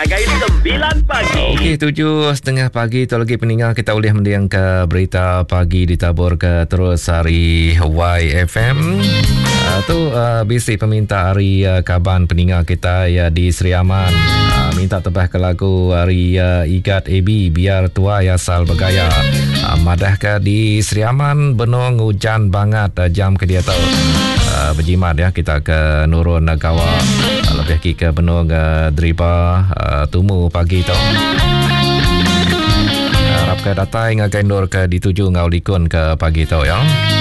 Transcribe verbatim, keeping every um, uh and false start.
Sebagai sembilan pagi. Okey, tujuh setengah pagi tu lagi pendengar kita boleh mendiang ke berita pagi ditabur ke terus hari Y F M. Uh, tu uh, bisi peminta hari uh, kaban pendengar kita ya di Seri Aman. Uh, minta tebah ke lagu hari uh, Igat A B biar tua ya asal bergaya. Uh, madah ke di Seri Aman benung hujan banget uh, jam ke dia tahu. Uh, berjimat ya kita ke Nurun Gawa. Uh, lebih ki ke benung uh, Driba uh, Tumu pagi tu. Harap ke datang ngagandor ke dituju ngau likun ke pagi tu ya.